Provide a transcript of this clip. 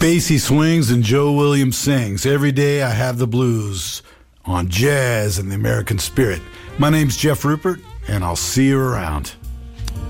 Basie swings and Joe Williams sings. Every day I have the blues on jazz and the American spirit. My name's Jeff Rupert, and I'll see you around.